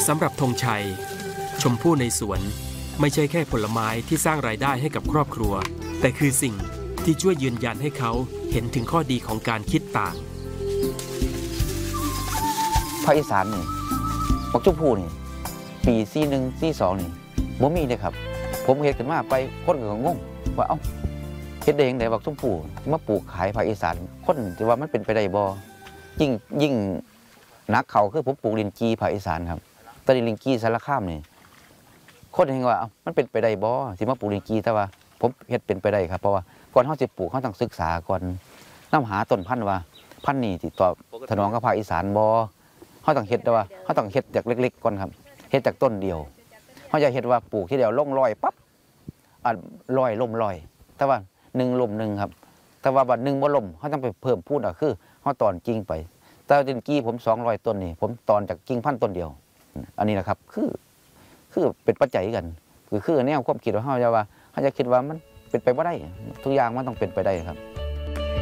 สำหรับธงชัยชมพู่ในสวนไม่ใช่แค่ผลไม้ที่สร้างรายได้ให้กับครอบครัวแต่คือสิ่งที่ช่วยยืนยันให้เขาเห็นถึงข้อดีของการคิดต่างภาคอีสานนี่บักชมพู่นี่ปี41 42นี่บ่มีเลยครับผมเฮ็ดขึ้นมาไปคนก็งงว่าเอ้าเฮ็ดได้จังได๋บักชมพู่มาปลูกขายภาคอีสานคนสิว่ามันเป็นไปได้บ่ยิ่งนักเขาคือผมปลูกลิ้นจี่ภาคอีสานครับแต่ลิ้นจี่สารคามนี่คนเห็นว่ามันเป็นไปได้บ่สิมาปลูกลิ้นจี่แต่ว่าผมเฮ็ดเป็นไปได้ครับเพราะว่าก่อนเฮาสิปลูกเฮาต้องศึกษาก่อนนำหาต้นพันธุ์ว่าพันธุ์นี้สิตอบสนองกับภาคอีสานบ่เขาต้องเฮ็ดแต่ว่าเขาต้องเฮ็ดจากเล็กๆก่อนครับเฮ็ดจากต้นเดียวเขาจะเฮ็ดว่าปลูกที่เดียวลงลอยปั๊บลอยล่มลอยแต่ว่า1ล่ม1ครับแต่ว่าบัด1บ่ล่มเขาต้องไปเพิ่มพูนคือเขาตอนกิ่งไปแต่ดินกี้ผม200ต้นนี่ผมตอนจากกิ่งพันธุ์ต้นเดียวอันนี้นะครับคือเป็นปัจจัยกันคือแนวความคิดของเขาจะคิดว่ามันเป็นไปบ่ได้ทุกอย่างมันต้องเป็นไปได้ครับ